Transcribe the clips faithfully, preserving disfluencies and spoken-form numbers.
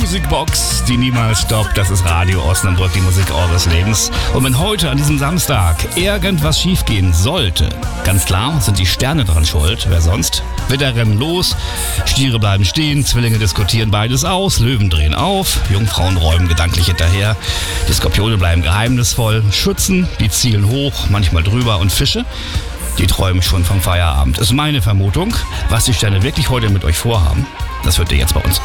Musikbox, die niemals stoppt. Das ist Radio Osnabrück, die Musik eures Lebens. Und wenn heute an diesem Samstag irgendwas schiefgehen sollte, ganz klar sind die Sterne dran schuld. Wer sonst? Widder rennen los, Stiere bleiben stehen, Zwillinge diskutieren beides aus, Löwen drehen auf, Jungfrauen räumen gedanklich hinterher, die Skorpione bleiben geheimnisvoll, Schützen, die zielen hoch, manchmal drüber und Fische, die träumen schon vom Feierabend. Ist meine Vermutung. Was die Sterne wirklich heute mit euch vorhaben, das hört ihr jetzt bei uns.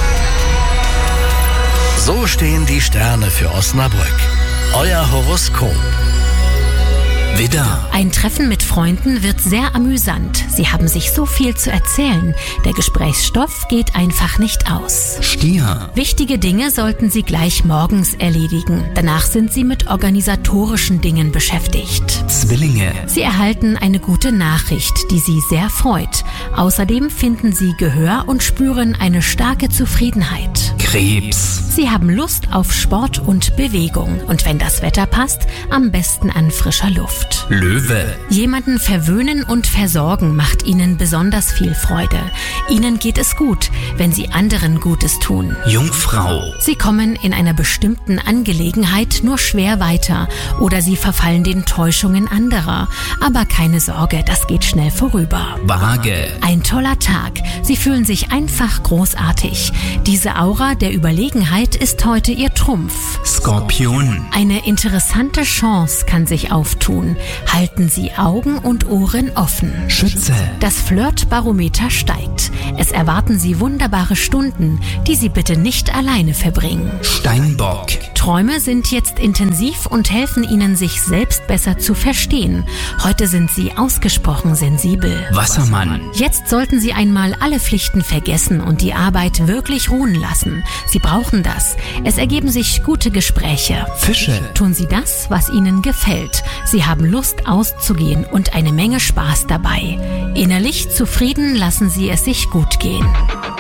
So stehen die Sterne für Osnabrück. Euer Horoskop. Widder. Ein Treffen mit Freunden wird sehr amüsant. Sie haben sich so viel zu erzählen. Der Gesprächsstoff geht einfach nicht aus. Stier. Wichtige Dinge sollten Sie gleich morgens erledigen. Danach sind Sie mit organisatorischen Dingen beschäftigt. Zwillinge. Sie erhalten eine gute Nachricht, die Sie sehr freut. Außerdem finden Sie Gehör und spüren eine starke Zufriedenheit. Krebs. Sie haben Lust auf Sport und Bewegung. Und wenn das Wetter passt, am besten an frischer Luft. Löwe. Jemanden verwöhnen und versorgen macht Ihnen besonders viel Freude. Ihnen geht es gut, wenn Sie anderen Gutes tun. Jungfrau. Sie kommen in einer bestimmten Angelegenheit nur schwer weiter oder Sie verfallen den Täuschungen anderer. Aber keine Sorge, das geht schnell vorüber. Waage. Ein toller Tag. Sie fühlen sich einfach großartig. Diese Aura der Überlegenheit ist heute Ihr Trumpf. Skorpion. Eine interessante Chance kann sich auftun. Halten Sie Augen und Ohren offen. Schütze. Das Flirtbarometer steigt. Es erwarten Sie wunderbare Stunden, die Sie bitte nicht alleine verbringen. Steinbock. Träume sind jetzt intensiv und helfen Ihnen, sich selbst besser zu verstehen. Heute sind Sie ausgesprochen sensibel. Wassermann. Jetzt sollten Sie einmal alle Pflichten vergessen und die Arbeit wirklich ruhen lassen. Sie brauchen das. Es ergeben sich gute Gespräche. Fische. Tun Sie das, was Ihnen gefällt. Sie haben Lust auszugehen und eine Menge Spaß dabei. Innerlich zufrieden lassen Sie es sich gut gehen.